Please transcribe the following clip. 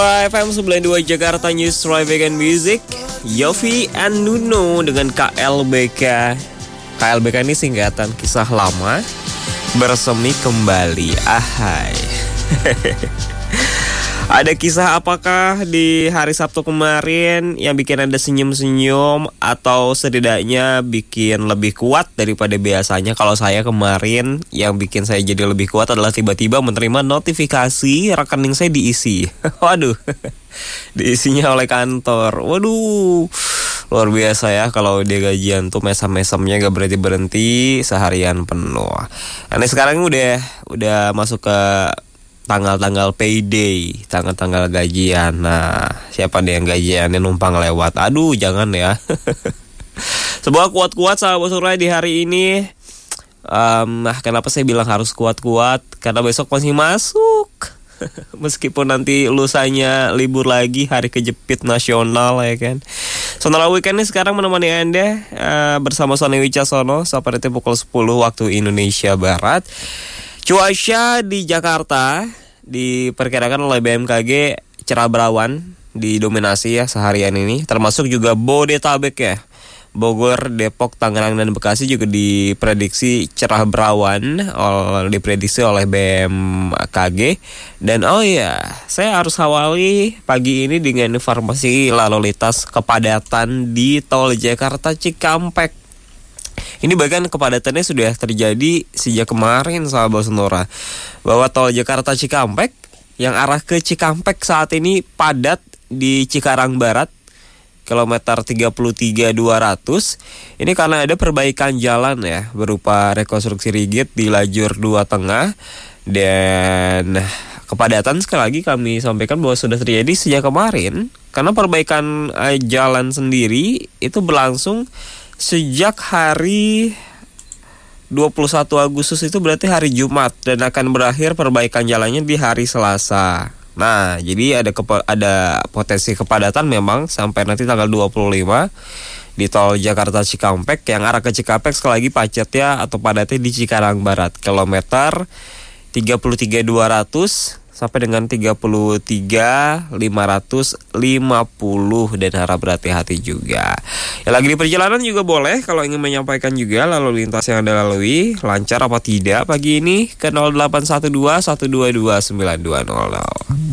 FM 92 Jakarta News Drive Weekend Music, Yofi and Nuno dengan KLBK. KLBK ini singkatan kisah lama bersemi kembali. Ahai. Ada kisah apakah di hari Sabtu kemarin yang bikin Anda senyum-senyum atau setidaknya bikin lebih kuat daripada biasanya? Kalau saya kemarin yang bikin saya jadi lebih kuat adalah tiba-tiba menerima notifikasi rekening saya diisi. Waduh, diisinya oleh kantor. Waduh, luar biasa ya kalau dia gajian tuh mesem-mesemnya gak berhenti-berhenti seharian penuh. Nah sekarang udah masuk ke tanggal-tanggal payday, tanggal-tanggal gajian. Nah, siapa nih yang gajiannya numpang lewat? Aduh, jangan ya. Sebuah kuat-kuat sahabat Surai di hari ini. Kenapa saya bilang harus kuat-kuat? Karena besok masih masuk. Meskipun nanti lusanya libur lagi, hari kejepit nasional ya kan. Sonora Weekend ini sekarang menemani Anda bersama Sony Wicaksono seperti pukul 10 waktu Indonesia Barat. Cuaca di Jakarta diperkirakan oleh BMKG cerah berawan didominasi ya seharian ini, termasuk juga Bodetabek ya. Bogor, Depok, Tangerang, dan Bekasi juga diprediksi cerah berawan diprediksi oleh BMKG. Dan saya harus awali pagi ini dengan informasi lalu lintas kepadatan di Tol Jakarta Cikampek. Ini bahkan kepadatannya sudah terjadi sejak kemarin sahabat Sonora. Bahwa Tol Jakarta Cikampek yang arah ke Cikampek saat ini padat di Cikarang Barat kilometer 33.200. Ini karena ada perbaikan jalan ya, berupa rekonstruksi rigid di lajur 2 tengah. Dan kepadatan sekali lagi kami sampaikan bahwa sudah terjadi sejak kemarin, karena perbaikan jalan sendiri itu berlangsung sejak hari 21 Agustus, itu berarti hari Jumat, dan akan berakhir perbaikan jalannya di hari Selasa. Nah, jadi ada potensi kepadatan memang sampai nanti tanggal 25 di Tol Jakarta Cikampek. Yang arah ke Cikampek sekali lagi pacetnya atau padatnya di Cikarang Barat kilometer 33.200 sampai dengan 33.550, dan harap berhati-hati juga. Yang lagi di perjalanan juga boleh kalau ingin menyampaikan juga lalu lintas yang Anda lalui lancar apa tidak pagi ini ke 0812 122 9200.